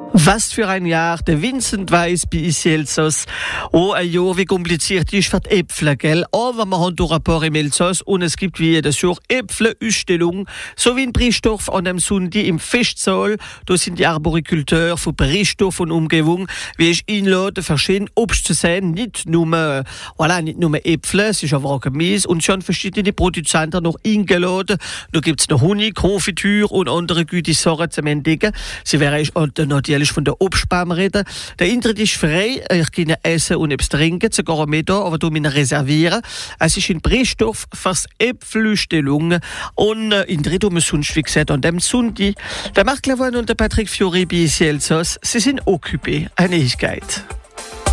Was für ein Jahr, der Vincent weiss bei uns Elsass. Oh, ein Jahr, wie kompliziert ist für die Äpfel, gell? Aber wir haben durch ein paar im Elsass und es gibt wie jedes Jahr Äpfelausstellung. So wie in Briestorf an dem Sonntag im Festsaal. Da sind die Arboriculteure von Briestorf und Umgebung. Wie ich einlade, verschiedene Obst zu sehen. Nicht nur Äpfel, es ist auch Gemüse. Und schon verschiedene Produzenten noch eingeladen. Da gibt's noch Honig, Konfitüre und andere gute Sachen zum Entdecken. Sie wäre ich natürlich von der Obstbaum reden. Der Eintritt ist frei. Ich kann essen und etwas trinken, sogar mit da, aber du mich reservieren. Es ist in Briestorf fürs Äpfelausstellung. Und Eintritt um sonst, wie gesagt, an dem Sonntag. Der Marc Lavoine und der Patrick Fiori bei Elsass, sie sind occupé. Eine Ewigkeit.